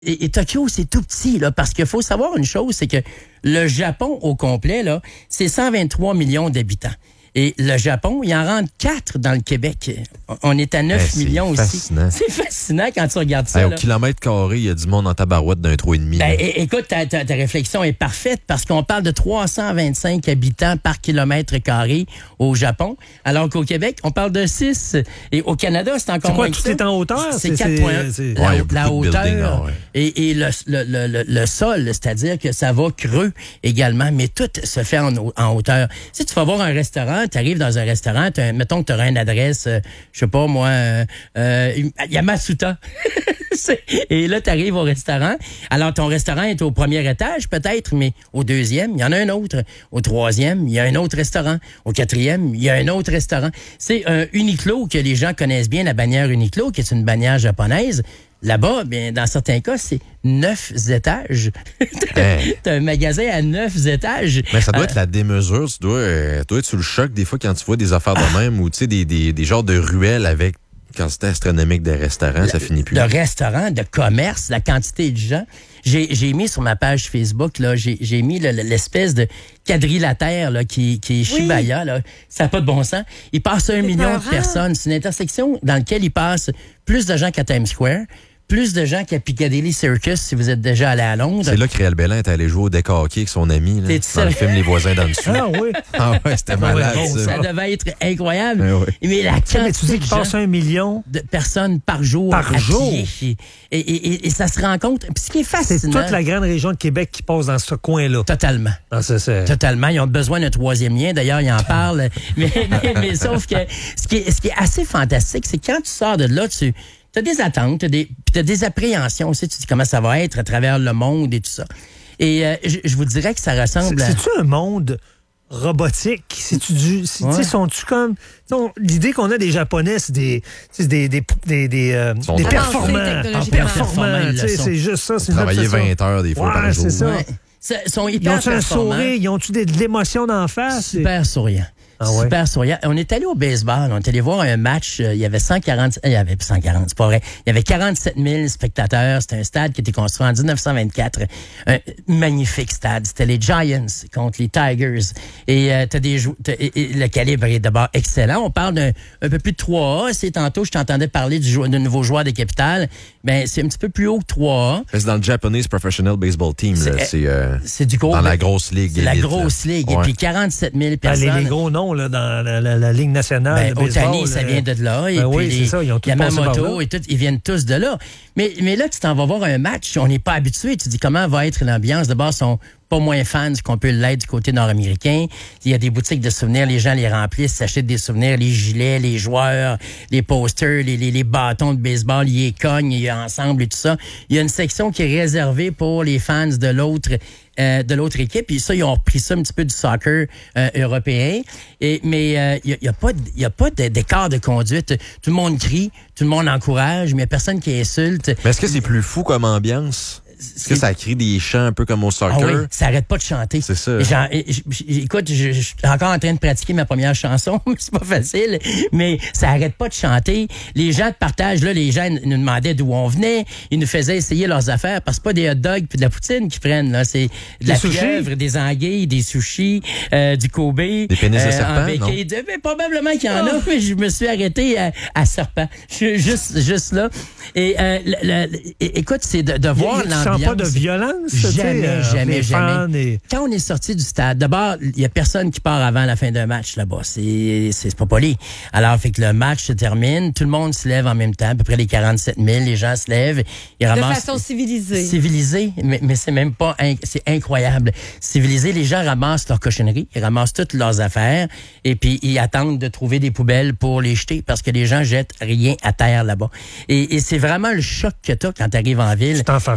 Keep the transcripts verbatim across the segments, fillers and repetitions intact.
Et, et Tokyo, c'est tout petit, là, parce qu'il faut savoir une chose, c'est que le Japon au complet, là, c'est cent vingt-trois millions d'habitants. Et le Japon, il en rentre quatre dans le Québec. On est à neuf hey, millions fascinant. aussi. C'est fascinant quand tu regardes ça. Hey, au là. kilomètre carré, il y a du monde en tabarouette d'un trou et demi. Ben, é- écoute, ta, ta, ta réflexion est parfaite parce qu'on parle de trois cent vingt-cinq habitants par kilomètre carré au Japon, alors qu'au Québec, on parle de six. Et au Canada, c'est encore C'est quoi, moins que tout ça. est en hauteur? C'est C'est- quatre c'est- virgule un. c'est- La, Ouais, il y a la beaucoup de hauteur buildings, ah ouais. et, et le, le, le, le, le sol, c'est-à-dire que ça va creux également, mais tout se fait en, en hauteur. Si tu vas voir un restaurant, tu arrives dans un restaurant, t'as- mettons que tu auras une adresse, euh, je sais pas moi, euh, euh, Yamasuta. C'est- Et là, tu arrives au restaurant. Alors, ton restaurant est au premier étage, peut-être, mais au deuxième, il y en a un autre. Au troisième, il y a un autre restaurant. Au quatrième, il y a un autre restaurant. C'est un Uniqlo que les gens connaissent bien, la bannière Uniqlo, qui est une bannière japonaise. Là-bas, bien, dans certains cas, c'est neuf étages. Hey. T'as un magasin à neuf étages. Mais ça doit Euh, être la démesure. Tu dois, euh, tu dois être sous le choc des fois quand tu vois des affaires de même ou tu sais, des, des, des genres de ruelles avec quantité astronomique de restaurants, ça finit plus. De restaurants, de commerce, la quantité de gens. J'ai, j'ai mis sur ma page Facebook, là, j'ai, j'ai mis le- le- l'espèce de quadrilatère là, qui, qui est Shibaya. Là. Ça n'a pas de bon sens. Il passe un million de peurant. personnes. C'est une intersection dans laquelle il passe plus de gens qu'à Times Square, plus de gens qu'à Piccadilly Circus, si vous êtes déjà allé à Londres. C'est là que Réal Bellin est allé jouer au deck hockey avec son ami là, T'es dans le sérieux? film Les voisins dans le dessous. Ah oui. Ah ouais, c'était malade bon, ça. Ça devait être incroyable. Ah oui. Mais la Mais tu quantité dis de qu'il gens... passe un million. de personnes par jour Par à jour? pied. Et, et, et, et ça se rencontre. Puis ce qui est C'est fascinant... toute la grande région de Québec qui passe dans ce coin-là. Totalement. Dans ce- ce- Totalement. Ils ont besoin d'un troisième lien. D'ailleurs, ils en parlent. mais, mais, mais sauf que ce qui est, ce qui est assez fantastique, c'est quand tu sors de là, tu as des attentes, t'as des, puis tu as des appréhensions aussi. Tu te dis comment ça va être à travers le monde et tout ça. Et euh, je, je vous dirais que ça ressemble C'est- à... C'est-tu un monde robotique? C'est-tu du. c'est- tu sais, Ouais. sont-tu comme. non, l'idée qu'on a des Japonais, c'est des. C'est des, des, des, des, euh, Sont des avancés performants. technologiquement. Performants. Ils le tu sais, sont. C'est juste ça. C'est une Travailler obsession. vingt heures des fois Ouais, par jour. c'est ça. Ouais. Ça- Ils sont Ils hyper ont-tu un performants. sourire? Ils ont-tu des- de l'émotion d'en face? Super souriant. Ah ouais? Super souriant. On est allé au baseball. On est allé voir un match. euh, Il y avait cent quarante... euh, Il y avait cent quarante, c'est pas vrai. Il y avait quarante-sept mille spectateurs. C'était un stade qui a été construit en dix-neuf cent vingt-quatre. Un magnifique stade. C'était les Giants contre les Tigers. Et euh, t'as des jou- t'as- et- et le calibre est d'abord excellent. On parle d'un un peu plus de trois A. C'est tantôt, je t'entendais parler du jou- d'un nouveau joueur des Capitales. Ben, c'est un petit peu plus haut que trois A. C'est dans le Japanese Professional Baseball Team. là. C'est- C'est euh, C'est du gros. dans la grosse ligue. C'est la élite, grosse là. ligue. Et Ouais. puis quarante-sept mille Ah, les, personnes. les gros noms là, dans la, la- la Ligue nationale Ben, de baseball. Otani, ça là. vient de là. Et Ben puis oui, les c'est ça, ils ont tous passé par Yamamoto là. et tout, ils viennent tous de là. Mais, mais là, tu t'en vas voir un match, on n'est pas habitué. Tu te dis comment va être l'ambiance. D'abord, ils sont pas moins fans qu'on peut l'être du côté nord-américain. Il y a des boutiques de souvenirs, les gens les remplissent, s'achètent des souvenirs, les gilets, les joueurs, les posters, les, les, les bâtons de baseball, ils les cognent, ils ensemble et tout ça. Il y a une section qui est réservée pour les fans de l'autre euh, de l'autre équipe. Puis ça, ils ont pris ça un petit peu du soccer euh, européen. Et, mais euh, il n'y a, a pas, de- il y a pas de- d'écart de conduite. Tout le monde crie, tout le monde encourage, mais il n'y a personne qui insulte. Mais est-ce que c'est plus fou comme ambiance? Est-ce que ça crie des chants un peu comme au Ah soccer? oui, ça arrête pas de chanter. C'est ça. Et j'en- et j- j- écoute, je, je suis encore en train de pratiquer ma première chanson, mais c'est pas facile, mais ça arrête pas de chanter. Les gens de partage, là, les gens nous demandaient d'où on venait, ils nous faisaient essayer leurs affaires, parce que c'est pas des hot dogs puis de la poutine qu'ils prennent, là, c'est de la Des sushis? pieuvre, des anguilles, des sushis, euh, du Kobe. Des pénis de serpent, non? Probablement qu'il y en a, mais je me suis arrêté à, à serpent. Je suis juste, juste là. Et euh, le- le- le- écoute, c'est de, de voir Tu l'ambiance. sens pas de violence? tu sais, Jamais, euh, jamais, les jamais. fans et- Quand on est sorti du stade, d'abord, il y a personne qui part avant la fin d'un match là-bas. C'est, c'est pas poli. Alors, fait que le match se termine, tout le monde se lève en même temps, à peu près les quarante-sept mille, les gens se lèvent, ils De ramassent. façon civilisée. Civilisé, mais, mais c'est même pas, inc- c'est incroyable. Civilisé, les gens ramassent leurs cochonneries, ils ramassent toutes leurs affaires, et puis ils attendent de trouver des poubelles pour les jeter, parce que les gens jettent rien à terre là-bas. Et, et c'est vraiment le choc que t'as quand t'arrives en ville. Tu t'en fâches pas d'un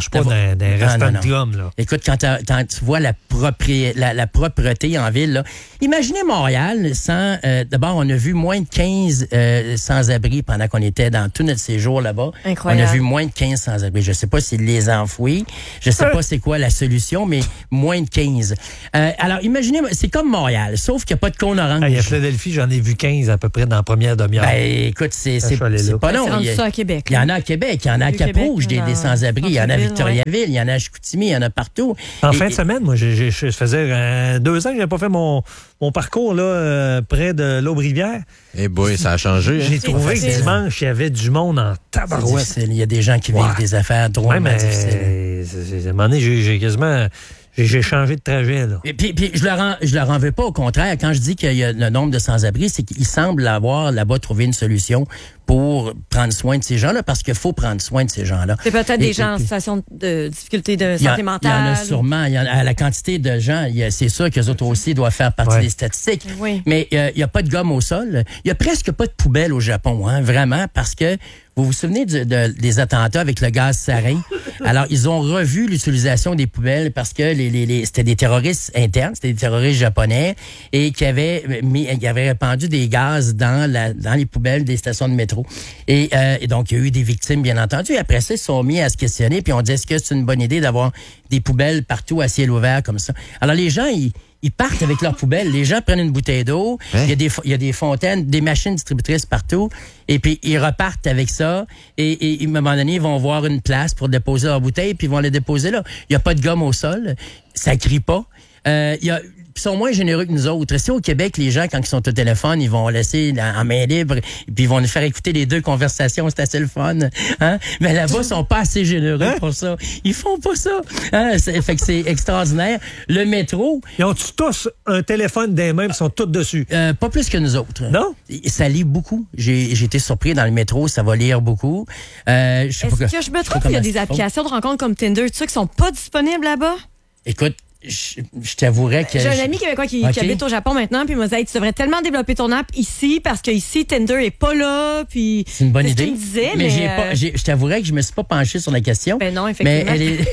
dans, dans un Non, restant non, de gomme, là. Écoute, quand, t'as- quand tu vois la, propri- la, la propreté en ville, là, imaginez Montréal sans... euh, D'abord, on a vu moins de quinze euh, sans-abri pendant qu'on était dans tout notre séjour là-bas. Incroyable. On a vu moins de quinze sans-abri. Je sais pas s'ils les enfouis. Je sais pas c'est quoi la solution, mais moins de quinze. Euh, alors, imaginez, c'est comme Montréal, sauf qu'il n'y a pas de cône orange. Hey, à Philadelphie, j'en ai vu quinze à peu près dans la première demi-heure. Ben, écoute, c'est Ça, c'est- je suis allé c'est là. pas C'est long. rendu Il y a- ça à Québec. il y en a à Québec, il y en a à Du Québec, Cap-Rouge, des, dans- des sans-abri, il y en a à centre-ville, Victoriaville, il y en a à Chicoutimi, il y en a partout. En Et- fin de semaine, moi, j'ai, j'ai, je faisais euh, deux ans que j'avais pas fait mon, mon parcours là, euh, près de l'Aube-Rivière. Eh boy, ça a changé. hein. J'ai trouvé que facile. dimanche, il y avait du monde en C'est tabarouette. difficile. Il y a des gens qui vivent Ouais. des affaires Ouais, drôlement mais difficiles. euh, c'est- c'est- à un moment donné, j'ai, j'ai quasiment j'ai, j'ai changé de trajet. Là. Et puis, puis je leur en, je leur en veux pas. Au contraire, quand je dis qu'il y a le nombre de sans-abri, c'est qu'ils semblent avoir là-bas trouvé une solution pour prendre soin de ces gens-là, parce qu'il faut prendre soin de ces gens-là. C'est peut-être Et- des et gens en puis- situation de difficulté de Il y, en, santé il y mentale. en a sûrement. Il y en a, à la quantité de gens, il y a- c'est sûr qu'eux autres aussi doivent faire partie Ouais. des statistiques. Oui. Mais euh, il n'y a pas de gomme au sol. Il n'y a presque pas de poubelle au Japon, hein, vraiment, parce que vous vous souvenez du- de- des attentats avec le gaz sarin? Alors, ils ont revu l'utilisation des poubelles parce que les, les, les- c'était des terroristes internes, c'était des terroristes japonais, et qui avaient, mis, qui avaient répandu des gaz dans, la, dans les poubelles des stations de métro. Et, euh, et donc, il y a eu des victimes, bien entendu. Et après ça, ils se sont mis à se questionner, puis on dit, est-ce que c'est une bonne idée d'avoir des poubelles partout à ciel ouvert comme ça? Alors, les gens, ils... Ils partent avec leurs poubelles. Les gens prennent une bouteille d'eau. Hein? Il y a des, fo- il y a des fontaines, des machines distributrices partout. Et puis, ils repartent avec ça. Et, et à un moment donné, ils vont voir une place pour déposer leur bouteille, puis ils vont les déposer là. Il n'y a pas de gomme au sol. Ça crie pas. Euh, il y a, ils sont moins généreux que nous autres. Si au Québec, les gens, quand ils sont au téléphone, ils vont laisser en en main libre, et puis ils vont nous faire écouter les deux conversations, c'est assez le fun. Hein? Mais là-bas, ils sont pas assez généreux Hein? pour ça. Ils font pas ça. Hein? C'est- Fait que c'est extraordinaire. Le métro, Ils ont tous un téléphone des mains, ils sont tous dessus. euh, pas plus que nous autres. Non? Ça lit beaucoup. J'ai j'ai été surpris dans le métro, ça va lire beaucoup. Euh, je sais Est-ce pas que je me sais pas trompe, il y a comment des c'est applications de rencontres comme Tinder, tout ça, qui sont pas disponibles là-bas? Écoute, je, je t'avouerais que... J'ai un je- ami québécois qui, Ok. qui habite au Japon maintenant, puis il m'a dit, hey, tu devrais tellement développer ton app ici, parce que ici, Tinder est pas là, puis... C'est une bonne ce idée. qu'il me disait, mais mais, j'ai euh, pas, j'ai- je t'avouerais que je me suis pas penché sur la question. Ben non, Mais effectivement. elle est...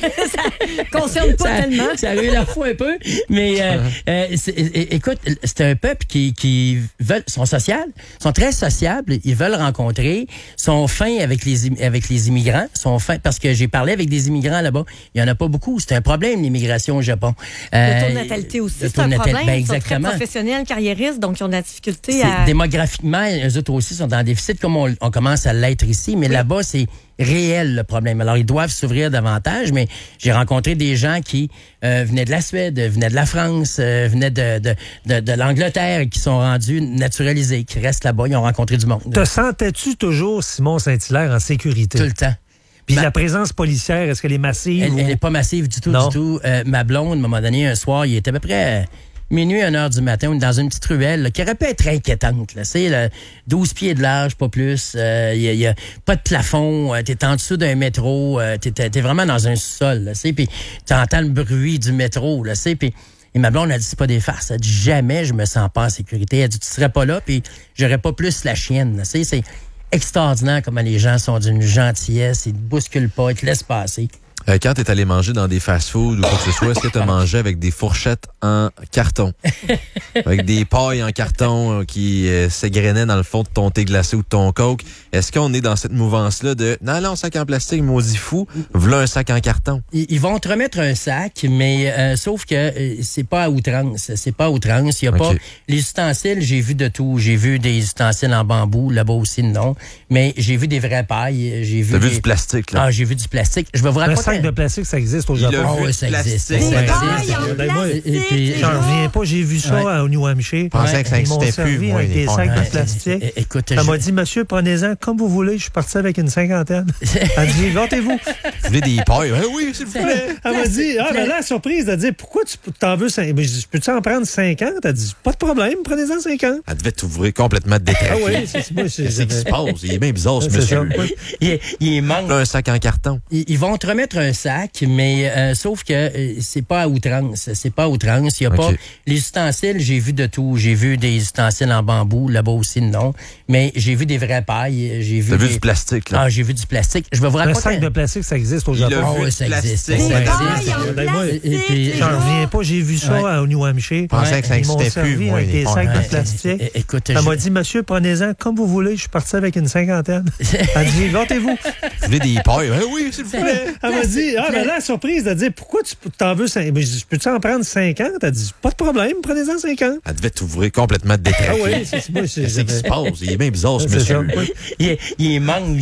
Ça concerne pas ça, tellement. ça a eu la foi un peu. Mais euh, euh, c'est- é- écoute, c'est un peuple qui, qui veulent, sont sociaux, sont très sociables, ils veulent rencontrer, sont fins avec les, im- avec les immigrants, sont fins, parce que j'ai parlé avec des immigrants là-bas. Il y en a pas beaucoup. C'est un problème, l'immigration au Japon. Le taux de Euh, natalité aussi, le c'est taux un de natalité- problème. ben, Ils sont très exactement. professionnels, carriéristes, donc ils ont de la difficulté C'est- à... Démographiquement, eux autres aussi sont en déficit, comme on, on commence à l'être ici, mais là-bas, c'est réel le problème. Alors, ils doivent s'ouvrir davantage, mais j'ai rencontré des gens qui euh, venaient de la Suède, venaient de la France, euh, venaient de, de, de, de l'Angleterre, qui sont rendus naturalisés, qui restent là-bas, ils ont rencontré du monde. Te sentais-tu toujours, Simon Saint-Hilaire, en sécurité? Tout le temps. Puis Ma- la présence policière, est-ce qu'elle est massive? Elle ou- n'est pas massive du tout, Non. du tout. Euh, ma blonde, à un moment donné, un soir, il était à peu près euh, minuit, une heure du matin, on est dans une petite ruelle là, qui aurait pu être inquiétante. Là. C'est là, douze pieds de large, pas plus. Il euh, y, a, y a pas de plafond. Euh, t'es en dessous d'un métro. Euh, t'es, t'es vraiment dans un sol. Puis t'entends le bruit du métro. Là, puis et ma blonde a dit, c'est pas des farces. Elle a dit, jamais je me sens pas en sécurité. Elle a dit, tu serais pas là, puis j'aurais pas plus la chienne. Là. C'est, c'est extraordinaire comment les gens sont d'une gentillesse. Ils te bousculent pas, ils te laissent passer. Euh, quand t'es allé manger dans des fast-foods ou quoi que ce soit, est-ce que t'as mangé avec des fourchettes en carton? Avec des pailles en carton euh, qui euh, s'égrenaient dans le fond de ton thé glacé ou de ton coke? Est-ce qu'on est dans cette mouvance-là de « Non, non, sac en plastique, maudit fou, voilà un sac en carton. » Ils ils vont te remettre un sac, mais euh, sauf que euh, c'est pas à outrance. C'est pas à outrance. Il y a OK. pas les ustensiles. J'ai vu de tout. J'ai vu des ustensiles en bambou, là-bas aussi non. Mais j'ai vu des vraies pailles. J'ai vu. T'as des... vu du plastique, là? Ah, j'ai vu du plastique. Je vais vous Un raconter. sac de plastique, ça existe au Il a Japon. Ah vu oui, du ça existe. plastique. Ça Des existe. pailles en Ben, moi, plastique, et puis, les J'en gens. reviens pas, j'ai vu ça Ouais. au New Hampshire. Je pensais que ça Ils m'ont existait plus, servi moi, avec les des pailles. sacs de Ouais, plastique. é- Écoute, Elle je- m'a dit, monsieur, prenez-en comme vous voulez. Je suis parti avec une cinquantaine. Elle dit, gâtez-vous. Vous voulez des pailles? Eh oui, s'il vous plaît. Elle m'a dit, ah, ben là, surprise, elle a dit, pourquoi tu t'en veux cinq? Ben, je dis, peux-tu en prendre cinquante? Elle a dit, pas de problème, prenez-en cinquante. Elle devait t'ouvrir complètement Ah détraqué. oui, c'est moi, c'est. Qu'est-ce qui se passe? Il est bien bizarre, ce C'est ça. monsieur. Oui. il, il manque. Là, un sac en carton. Ils ils vont te remettre un sac, mais euh, sauf que euh, c'est pas à outrance. C'est pas à outrance. Il y a OK. pas les ustensiles. J'ai vu de tout. J'ai vu des ustensiles en bambou. Là-bas aussi, non. Mais j'ai vu des vraies pailles. J'ai vu. T'as des... vu du plastique, là? Ah, j'ai vu du plastique. Je vais vous Un raconter. sac de plastique, ça existe au Il a Japon. vu Ah ouais, du ça existe. plastique. Ça Des pailles existe. en Ben, moi, plastique. et puis, les J'en gens. reviens pas, j'ai vu ça Ouais. au New Hampshire. Je pensais Ouais. que ça Ils m'ont n'existait plus, servi moi. avec des les- sacs de Ouais. plastique. É- Écoute, Elle je- m'a dit, monsieur, prenez-en comme vous voulez. Je suis parti avec une cinquantaine. Elle dit, gâtez-vous. Vous voulez des pailles? Eh oui, s'il vous plaît. Elle m'a dit, ah, elle a l'air surprise de dire, pourquoi tu t'en veux cinq? Ben, je dis, peux-tu en prendre cinquante? Elle dit, pas de problème, prenez-en cinquante. Elle devait t'ouvrir complètement Ah détraqué. oui, c'est moi, c'est- Qu'est-ce qui se passe? Il est bien bizarre, ce C'est ça. monsieur. Oui. il, il manque